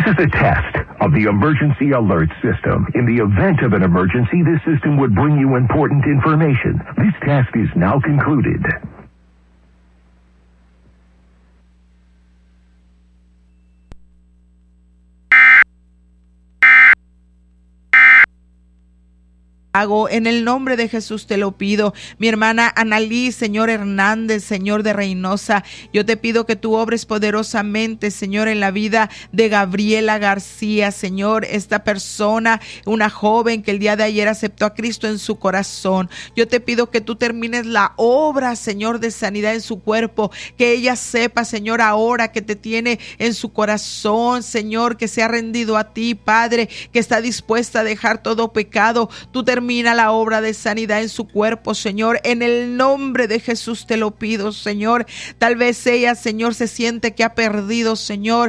This is a test of the emergency alert system. In the event of an emergency, this system would bring you important information. This task is now concluded. En el nombre de Jesús te lo pido. Mi hermana Analí, Señor Hernández, Señor de Reynosa, yo te pido que tú obres poderosamente, Señor, en la vida de Gabriela García, Señor, esta persona, una joven que el día de ayer aceptó a Cristo en su corazón. Yo te pido que tú termines la obra, Señor, de sanidad en su cuerpo, que ella sepa, Señor, ahora que te tiene en su corazón, Señor, que se ha rendido a ti, Padre, que está dispuesta a dejar todo pecado. Tú termina la obra de sanidad en su cuerpo, Señor, en el nombre de Jesús te lo pido, Señor. Tal vez ella, Señor, se siente que ha perdido, Señor,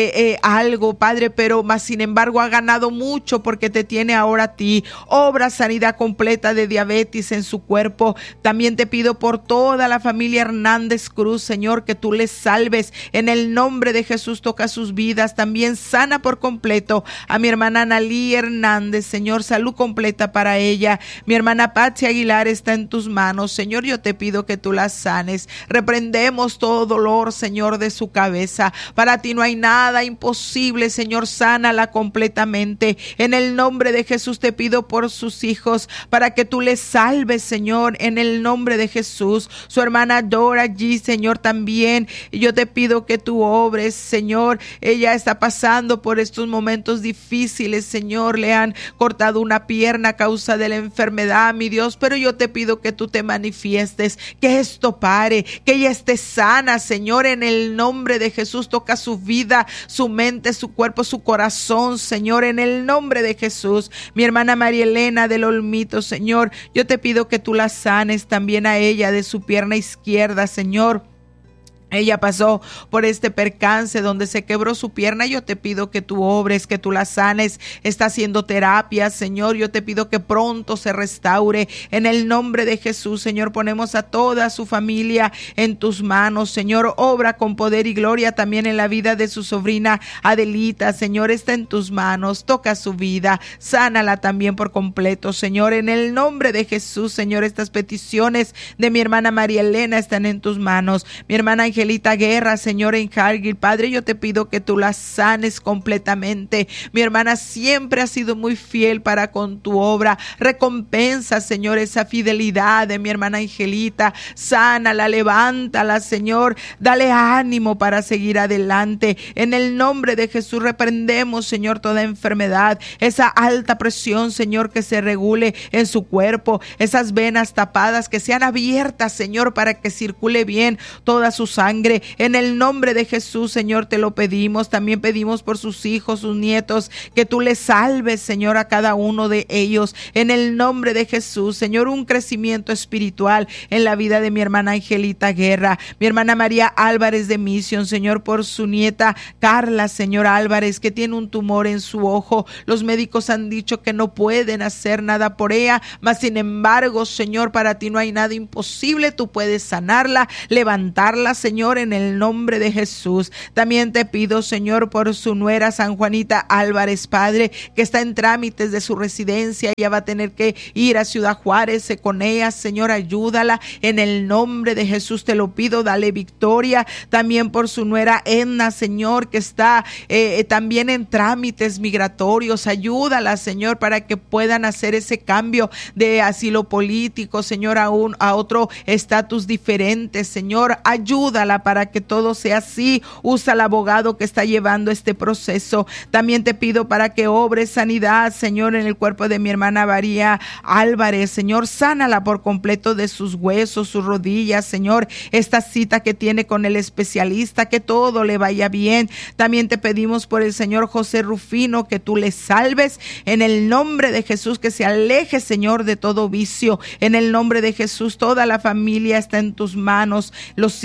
algo, Padre, pero más sin embargo ha ganado mucho porque te tiene ahora a ti. Obra sanidad completa de diabetes en su cuerpo. También te pido por toda la familia Hernández Cruz, Señor, que tú les salves. En el nombre de Jesús toca sus vidas. También sana por completo a mi hermana Analí Hernández, Señor, salud completa para ella. Mi hermana Patsy Aguilar está en tus manos, Señor, yo te pido que tú la sanes. Reprendemos todo dolor, Señor, de su cabeza. Para ti no hay nada imposible, Señor, sánala completamente. En el nombre de Jesús te pido por sus hijos, para que tú les salves, Señor, en el nombre de Jesús. Su hermana Dora allí, Señor, también, yo te pido que tú obres, Señor. Ella está pasando por estos momentos difíciles, Señor, le han cortado una pierna a causa de la enfermedad, mi Dios, pero yo te pido que tú te manifiestes, que esto pare, que ella esté sana, Señor, en el nombre de Jesús. Toca su vida, su mente, su cuerpo, su corazón, Señor, en el nombre de Jesús. Mi hermana María Elena del Olmito, Señor, yo te pido que tú la sanes también a ella de su pierna izquierda, Señor. Ella pasó por este percance donde se quebró su pierna. Yo te pido que tú obres, que tú la sanes. Está haciendo terapia, Señor. Yo te pido que pronto se restaure. En el nombre de Jesús, Señor, ponemos a toda su familia en tus manos. Señor, obra con poder y gloria también en la vida de su sobrina Adelita. Señor, está en tus manos. Toca su vida. Sánala también por completo, Señor. En el nombre de Jesús, Señor, estas peticiones de mi hermana María Elena están en tus manos. Mi hermana Angelita Guerra, Señor, en Cargill, Padre, yo te pido que tú la sanes completamente. Mi hermana siempre ha sido muy fiel para con tu obra. Recompensa, Señor, esa fidelidad de mi hermana Angelita. Sánala, levántala, Señor. Dale ánimo para seguir adelante. En el nombre de Jesús reprendemos, Señor, toda enfermedad. Esa alta presión, Señor, que se regule en su cuerpo. Esas venas tapadas que sean abiertas, Señor, para que circule bien toda su sangre. En el nombre de Jesús, Señor, te lo pedimos. También pedimos por sus hijos, sus nietos, que tú les salves, Señor, a cada uno de ellos. En el nombre de Jesús, Señor, un crecimiento espiritual en la vida de mi hermana Angelita Guerra. Mi hermana María Álvarez de Misión, Señor, por su nieta Carla, Señor Álvarez, que tiene un tumor en su ojo. Los médicos han dicho que no pueden hacer nada por ella, mas sin embargo, Señor, para ti no hay nada imposible. Tú puedes sanarla, levantarla, Señor, en el nombre de Jesús. También te pido, Señor, por su nuera San Juanita Álvarez, Padre, que está en trámites de su residencia. Ella va a tener que ir a Ciudad Juárez con ella. Señor, ayúdala. En el nombre de Jesús te lo pido. Dale victoria. También por su nuera Edna, Señor, que está también en trámites migratorios. Ayúdala, Señor, para que puedan hacer ese cambio de asilo político, Señor, a otro estatus diferente. Señor, ayúdala para que todo sea así. Usa al abogado que está llevando este proceso. También te pido para que obre sanidad, Señor, en el cuerpo de mi hermana María Álvarez. Señor, sánala por completo de sus huesos, sus rodillas, Señor. Esta cita que tiene con el especialista, que todo le vaya bien. También te pedimos por el Señor José Rufino, que tú le salves. En el nombre de Jesús, que se aleje, Señor, de todo vicio. En el nombre de Jesús, toda la familia está en tus manos. Los hijos y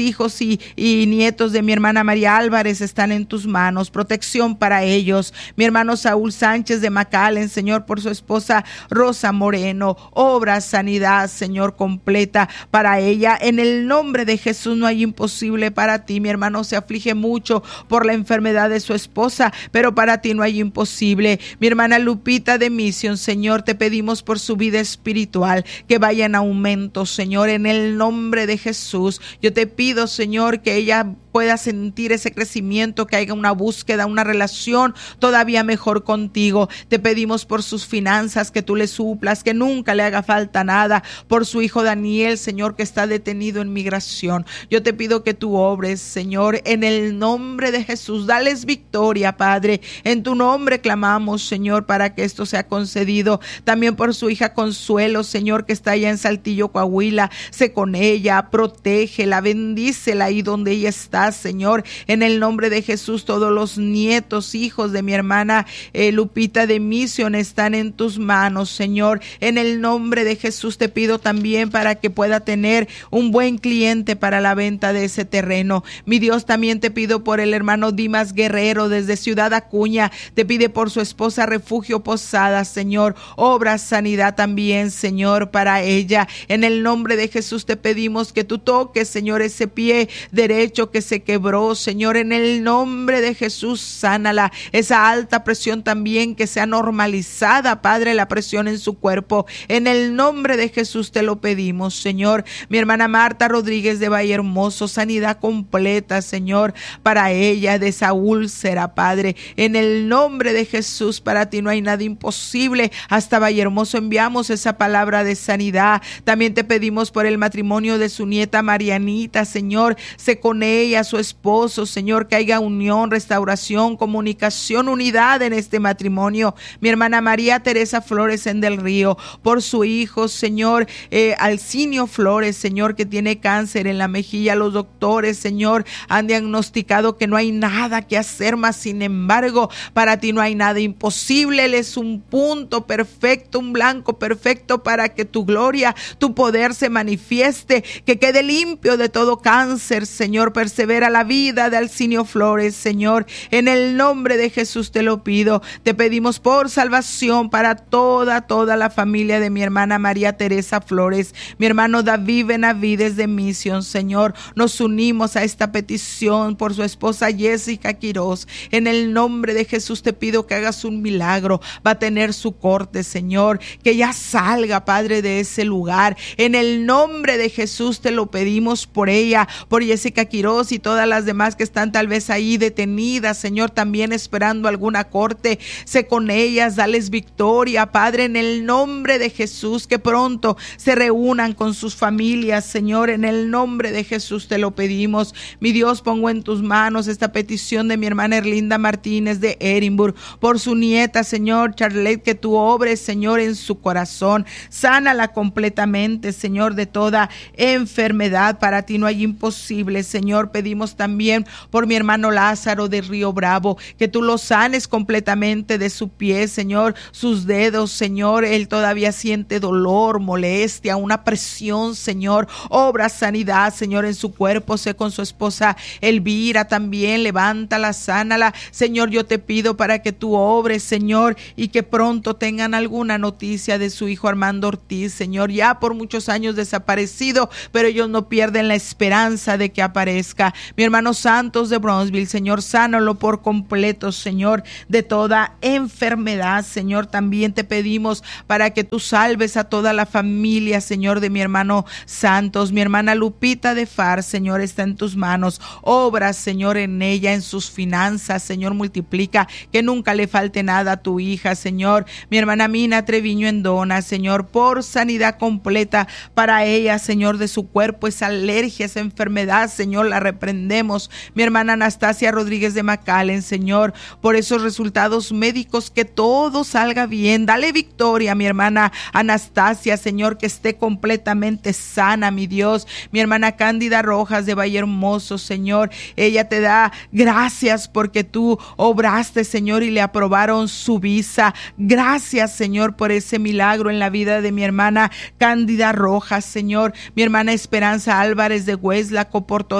y nietos de mi hermana María Álvarez están en tus manos. Protección para ellos. Mi hermano Saúl Sánchez de McAllen, Señor, por su esposa Rosa Moreno. Obra sanidad, Señor, completa para ella. En el nombre de Jesús no hay imposible para ti. Mi hermano se aflige mucho por la enfermedad de su esposa, pero para ti no hay imposible. Mi hermana Lupita de Mission, Señor, te pedimos por su vida espiritual que vaya en aumento, Señor, en el nombre de Jesús. Yo te pido, Señor, que ella pueda sentir ese crecimiento, que haya una búsqueda, una relación todavía mejor contigo. Te pedimos por sus finanzas, que tú le suplas, que nunca le haga falta nada. Por su hijo Daniel, Señor, que está detenido en migración. Yo te pido que tú obres, Señor, en el nombre de Jesús. Dales victoria, Padre. En tu nombre clamamos, Señor, para que esto sea concedido. También por su hija Consuelo, Señor, que está allá en Saltillo, Coahuila. Sé con ella, protégela, bendícela ahí donde ella está, Señor, en el nombre de Jesús. Todos los nietos, hijos de mi hermana Lupita de Mission están en tus manos, Señor. En el nombre de Jesús te pido también para que pueda tener un buen cliente para la venta de ese terreno. Mi Dios, también te pido por el hermano Dimas Guerrero desde Ciudad Acuña. Te pide por su esposa Refugio Posada, Señor. Obra sanidad también, Señor, para ella. En el nombre de Jesús te pedimos que tú toques, Señor, ese pie derecho que se quebró, Señor, en el nombre de Jesús, sánala. Esa alta presión también que sea normalizada, Padre, la presión en su cuerpo. En el nombre de Jesús te lo pedimos, Señor. Mi hermana Marta Rodríguez de Valle Hermoso, sanidad completa, Señor, para ella, de esa úlcera, Padre. En el nombre de Jesús, para ti no hay nada imposible. Hasta Valle Hermoso enviamos esa palabra de sanidad. También te pedimos por el matrimonio de su nieta Marianita, Señor. Sé con ella, su esposo, Señor, que haya unión, restauración, comunicación, unidad en este matrimonio. Mi hermana María Teresa Flores en Del Río, por su hijo, Señor, Alcinio Flores, Señor, que tiene cáncer en la mejilla. Los doctores, Señor, han diagnosticado que no hay nada que hacer, mas sin embargo, para ti no hay nada imposible. Él es un punto perfecto, un blanco perfecto para que tu gloria, tu poder se manifieste, que quede limpio de todo cáncer, Señor. Persevera la vida de Alcinio Flores, Señor. En el nombre de Jesús te lo pido. Te pedimos por salvación para toda la familia de mi hermana María Teresa Flores, mi hermano David Benavides de Mission, Señor. Nos unimos a esta petición por su esposa Jessica Quiroz. En el nombre de Jesús te pido que hagas un milagro. Va a tener su corte, Señor. Que ya salga, Padre, de ese lugar. En el nombre de Jesús te lo pedimos por ella, por Jessica Quiroz y todas las demás que están tal vez ahí detenidas, Señor, también esperando alguna corte. Sé con ellas, dales victoria, Padre, en el nombre de Jesús, que pronto se reúnan con sus familias, Señor. En el nombre de Jesús te lo pedimos. Mi Dios, pongo en tus manos esta petición de mi hermana Erlinda Martínez de Edinburgh, por su nieta, Señor, Charlotte, que tú obres, Señor, en su corazón. Sánala completamente, Señor, de toda enfermedad. Para ti no hay imposible, Señor. Pedimos también por mi hermano Lázaro de Río Bravo, que tú lo sanes completamente de su pie, Señor, sus dedos, Señor. Él todavía siente dolor, molestia, una presión, Señor. Obra sanidad, Señor, en su cuerpo. Sé con su esposa Elvira también. Levántala, sánala, Señor. Yo te pido para que tú obres, Señor, y que pronto tengan alguna noticia de su hijo Armando Ortiz, Señor, ya por muchos años desaparecido, pero ellos no pierden la esperanza de que aparezca. Mi hermano Santos de Bronzeville, Señor, sánalo por completo, Señor, de toda enfermedad, Señor. También te pedimos para que tú salves a toda la familia, Señor, de mi hermano Santos. Mi hermana Lupita de Far, Señor, está en tus manos. Obra, Señor, en ella, en sus finanzas, Señor, multiplica, que nunca le falte nada a tu hija, Señor. Mi hermana Mina Treviño en Dona, Señor, por sanidad completa para ella, Señor, de su cuerpo, esa alergia, esa enfermedad, Señor, la reprendemos. Mi hermana Anastasia Rodríguez de McAllen, Señor, por esos resultados médicos, que todo salga bien. Dale victoria a mi hermana Anastasia, Señor, que esté completamente sana, mi Dios. Mi hermana Cándida Rojas de Valle Hermoso, Señor, ella te da gracias porque tú obraste, Señor, y le aprobaron su visa. Gracias, Señor, por ese milagro en la vida de mi hermana Cándida Rojas, Señor. Mi hermana Esperanza Álvarez de Hueslaco, por toda su familia.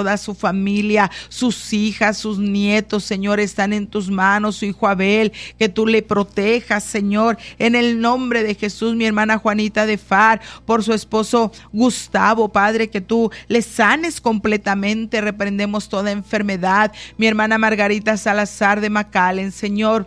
familia, sus hijas, sus nietos, Señor, están en tus manos. Su hijo Abel, que tú le protejas, Señor, en el nombre de Jesús. Mi hermana Juanita de Far, por su esposo Gustavo, Padre, que tú le sanes completamente. Reprendemos toda enfermedad. Mi hermana Margarita Salazar de McAllen, Señor,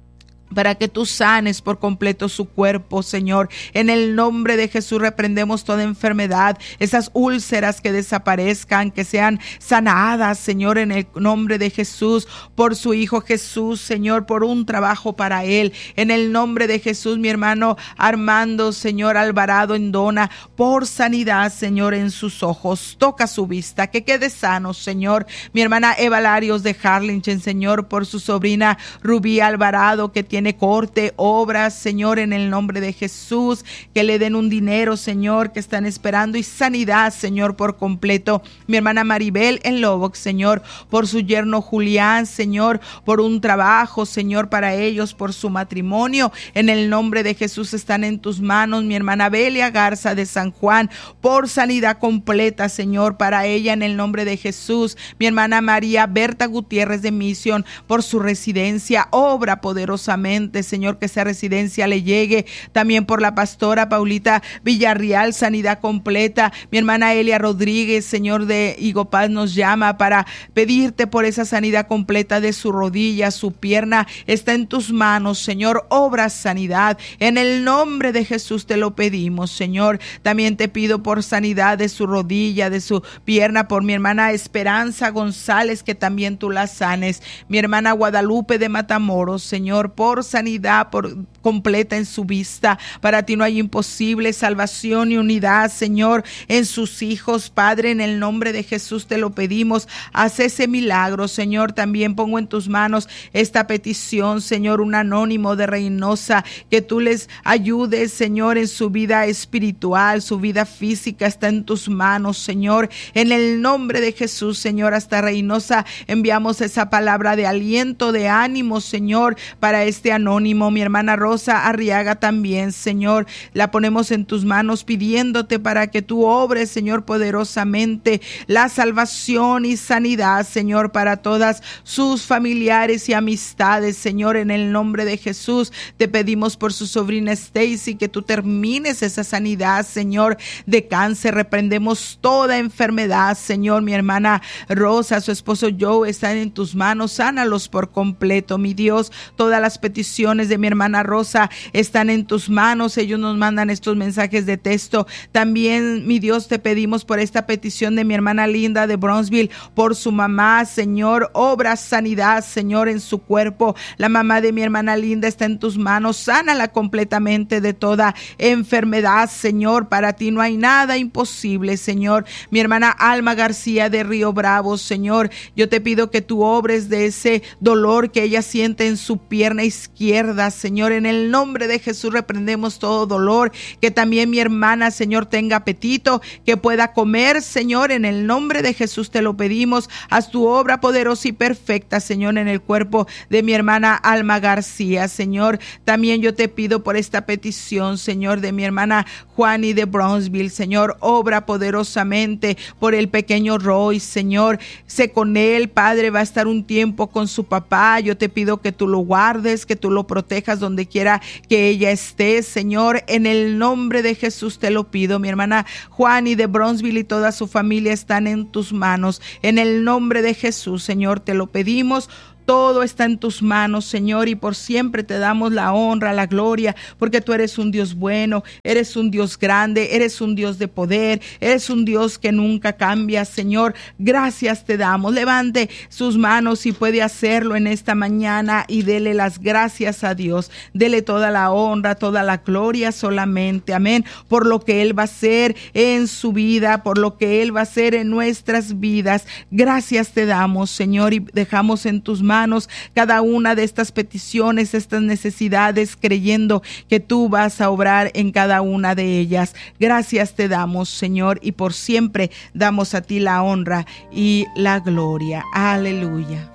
para que tú sanes por completo su cuerpo, Señor. En el nombre de Jesús reprendemos toda enfermedad, esas úlceras que desaparezcan, que sean sanadas, Señor, en el nombre de Jesús, por su Hijo Jesús, Señor, por un trabajo para él. En el nombre de Jesús, mi hermano Armando, Señor, Alvarado Endona, por sanidad, Señor, en sus ojos. Toca su vista, que quede sano, Señor. Mi hermana Eva Larios de Harlingen, Señor, por su sobrina Rubí Alvarado, que tiene corte, obras, Señor, en el nombre de Jesús, que le den un dinero, Señor, que están esperando, y sanidad, Señor, por completo. Mi hermana Maribel en Lobox, Señor, por su yerno Julián, Señor, por un trabajo, Señor, para ellos, por su matrimonio, en el nombre de Jesús están en tus manos. Mi hermana Belia Garza de San Juan, por sanidad completa, Señor, para ella, en el nombre de Jesús. Mi hermana María Berta Gutiérrez de Misión, por su residencia, obra poderosamente, Señor, que esa residencia le llegue. También por la pastora Paulita Villarreal, sanidad completa. Mi hermana Elia Rodríguez, Señor, de Higopaz, nos llama para pedirte por esa sanidad completa de su rodilla, su pierna. Está en tus manos, Señor. Obra sanidad. En el nombre de Jesús te lo pedimos, Señor. También te pido por sanidad de su rodilla, de su pierna, por mi hermana Esperanza González, que también tú la sanes. Mi hermana Guadalupe de Matamoros, Señor, por sanidad por completa en su vista. Para ti no hay imposible. Salvación y unidad, Señor, en sus hijos, Padre, en el nombre de Jesús te lo pedimos. Haz ese milagro, Señor. También pongo en tus manos esta petición, Señor, un anónimo de Reynosa, que tú les ayudes, Señor, en su vida espiritual, su vida física está en tus manos, Señor, en el nombre de Jesús, Señor. Hasta Reynosa enviamos esa palabra de aliento, de ánimo, Señor, para este anónimo. Mi hermana Rosa Arriaga también, Señor, la ponemos en tus manos pidiéndote para que tú obres, Señor, poderosamente la salvación y sanidad, Señor, para todas sus familiares y amistades, Señor, en el nombre de Jesús. Te pedimos por su sobrina Stacy que tú termines esa sanidad, Señor, de cáncer. Reprendemos toda enfermedad, Señor. Mi hermana Rosa, su esposo Joe, están en tus manos. Sánalos por completo, mi Dios. Todas las peticiones de mi hermana Rosa están en tus manos. Ellos nos mandan estos mensajes de texto. También, mi Dios, te pedimos por esta petición de mi hermana Linda de Bronzeville, por su mamá, Señor. Obra sanidad, Señor, en su cuerpo. La mamá de mi hermana Linda está en tus manos. Sánala completamente de toda enfermedad, Señor. Para ti no hay nada imposible, Señor. Mi hermana Alma García de Río Bravo, Señor, yo te pido que tú obres de ese dolor que ella siente en su pierna izquierda, Señor. En el nombre de Jesús reprendemos todo dolor. Que también mi hermana, Señor, tenga apetito, que pueda comer, Señor. En el nombre de Jesús te lo pedimos. Haz tu obra poderosa y perfecta, Señor, en el cuerpo de mi hermana Alma García, Señor. También yo te pido por esta petición, Señor, de mi hermana Juani de Bronzeville, Señor. Obra poderosamente por el pequeño Roy, Señor. Sé con él, Padre. Va a estar un tiempo con su papá. Yo te pido que tú lo guardes, que tú lo protejas donde quiera que ella esté, Señor. En el nombre de Jesús te lo pido. Mi hermana Juani de Bronzeville y toda su familia están en tus manos. En el nombre de Jesús, Señor, te lo pedimos. Todo está en tus manos, Señor, y por siempre te damos la honra, la gloria, porque tú eres un Dios bueno, eres un Dios grande, eres un Dios de poder, eres un Dios que nunca cambia, Señor. Gracias te damos. Levante sus manos si puede hacerlo en esta mañana y dele las gracias a Dios. Dele toda la honra, toda la gloria solamente. Amén. Por lo que Él va a hacer en su vida, por lo que Él va a hacer en nuestras vidas. Gracias te damos, Señor, y dejamos en tus manos cada una de estas peticiones, estas necesidades, creyendo que tú vas a obrar en cada una de ellas. Gracias te damos, Señor, y por siempre damos a ti la honra y la gloria. Aleluya.